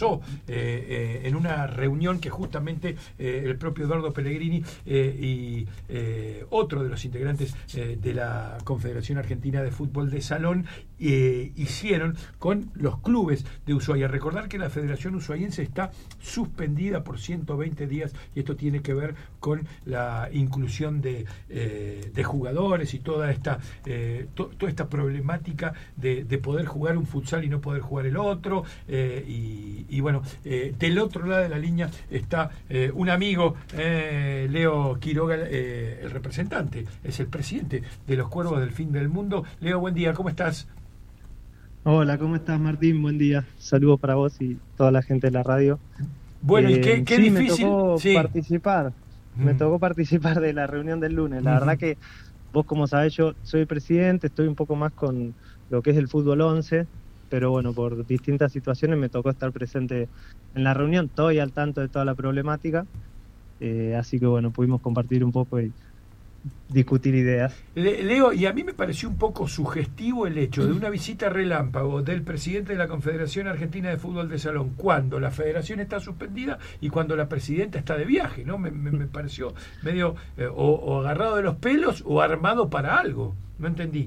pasó en una reunión que justamente el propio Eduardo Pellegrini y otro de los integrantes de la Confederación Argentina de Fútbol de Salón hicieron con los clubes de Ushuaia. Recordar que la Federación Ushuaiense está suspendida por 120 días y esto tiene que ver con la inclusión de jugadores y toda esta problemática de poder jugar un futsal y no poder jugar el otro, y bueno, del otro lado de la línea está un amigo, Leo Quiroga, el representante, es el presidente de los Cuervos del Fin del Mundo. Leo, buen día, ¿cómo estás? Hola, ¿cómo estás, Martín? Buen día. Saludos para vos y toda la gente de la radio. Bueno, y qué sí, difícil. Me tocó participar. Me tocó participar de la reunión del lunes. La verdad que vos, como sabés, yo soy presidente, estoy un poco más con lo que es el fútbol 11, pero bueno, por distintas situaciones me tocó estar presente en la reunión. Estoy al tanto de toda la problemática, así que bueno, pudimos compartir un poco y discutir ideas. Leo, y a mí me pareció un poco sugestivo el hecho de una visita relámpago del presidente de la Confederación Argentina de Fútbol de Salón cuando la federación está suspendida y cuando la presidenta está de viaje, ¿no? Me pareció medio o agarrado de los pelos o armado para algo, no entendí.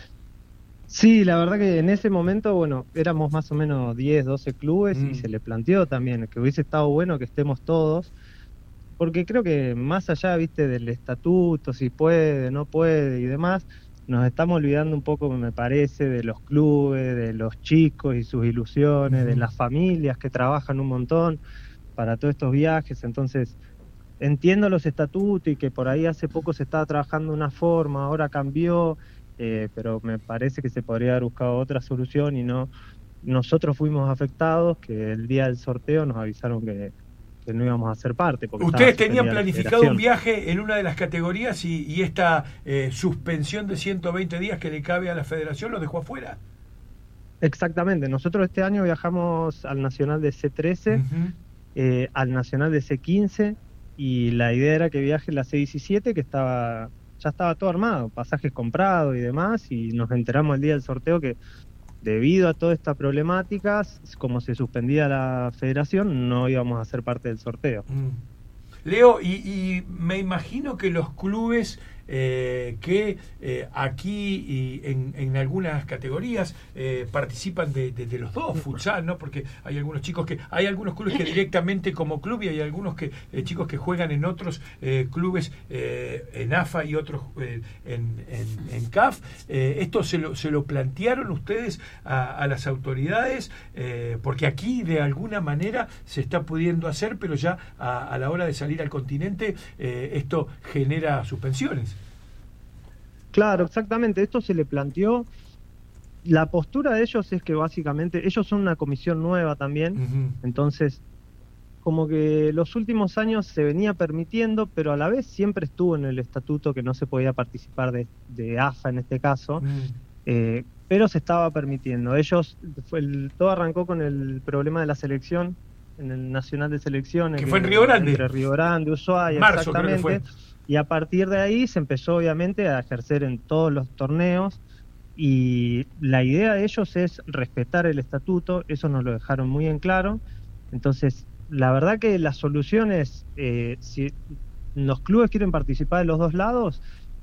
Sí, la verdad que en ese momento, bueno, éramos más o menos 10, 12 clubes y se le planteó también que hubiese estado bueno que estemos todos, porque creo que más allá, viste, del estatuto, si puede, no puede y demás, nos estamos olvidando un poco, me parece, de los clubes, de los chicos y sus ilusiones, de las familias que trabajan un montón para todos estos viajes. Entonces, entiendo los estatutos y que por ahí hace poco se estaba trabajando de una forma, ahora cambió, pero me parece que se podría haber buscado otra solución y no. Nosotros fuimos afectados, que el día del sorteo nos avisaron que no íbamos a ser parte. Ustedes tenían planificado un viaje en una de las categorías y esta suspensión de 120 días que le cabe a la federación lo dejó afuera. Exactamente, nosotros este año viajamos al Nacional de C13, al Nacional de C15, y la idea era que viaje la C17, que ya estaba todo armado, pasajes comprados y demás, y nos enteramos el día del sorteo que debido a toda esta problemática, como se suspendía la federación, no íbamos a ser parte del sorteo. Leo, y me imagino que los clubes que aquí y en algunas categorías participan de los dos, futsal, ¿no? Porque hay algunos chicos hay algunos clubes que directamente como club y hay algunos chicos que juegan en otros clubes, en AFA y otros en CAF. ¿Esto se lo plantearon ustedes a las autoridades? Porque aquí de alguna manera se está pudiendo hacer, pero ya a la hora de salir al continente esto genera suspensiones. Claro, exactamente, esto se le planteó. La postura de ellos es que básicamente ellos son una comisión nueva también, entonces como que los últimos años se venía permitiendo, pero a la vez siempre estuvo en el estatuto que no se podía participar de AFA en este caso, pero se estaba permitiendo. Ellos, todo arrancó con el problema de la selección, en el Nacional de Selecciones, que fue en Río Grande. Entre Río Grande, Ushuaia, marzo, exactamente. Y a partir de ahí se empezó obviamente a ejercer en todos los torneos, y la idea de ellos es respetar el estatuto, eso nos lo dejaron muy en claro. Entonces, la verdad que la solución es, si los clubes quieren participar de los dos lados,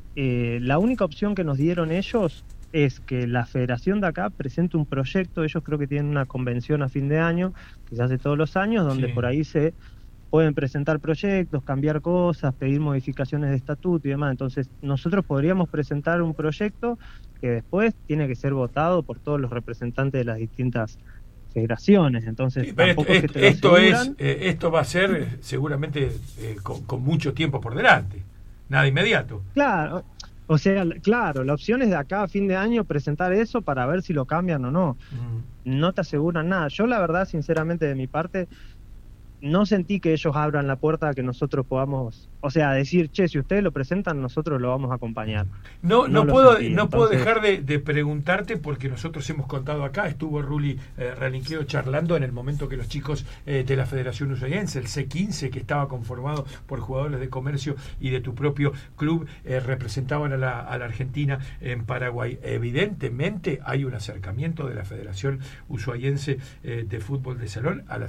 la única opción que nos dieron ellos es que la federación de acá presente un proyecto. Ellos creo que tienen una convención a fin de año, que se hace todos los años, donde por ahí se pueden presentar proyectos, cambiar cosas, pedir modificaciones de estatuto y demás. Entonces nosotros podríamos presentar un proyecto que después tiene que ser votado por todos los representantes de las distintas federaciones. Entonces sí, tampoco es que esto va a ser seguramente con mucho tiempo por delante, nada inmediato. Claro, o sea, claro, la opción es de acá a fin de año presentar eso para ver si lo cambian o no. No te aseguran nada. Yo la verdad, sinceramente, de mi parte, no sentí que ellos abran la puerta a que nosotros podamos, o sea, decir, che, si ustedes lo presentan, nosotros lo vamos a acompañar. No puedo dejar de preguntarte, porque nosotros hemos contado acá, estuvo Ruli Ralinqueo charlando en el momento que los chicos de la Federación Ushuaiense, el C15, que estaba conformado por jugadores de Comercio y de tu propio club, representaban a la Argentina en Paraguay. Evidentemente hay un acercamiento de la Federación Ushuaiense de Fútbol de Salón a la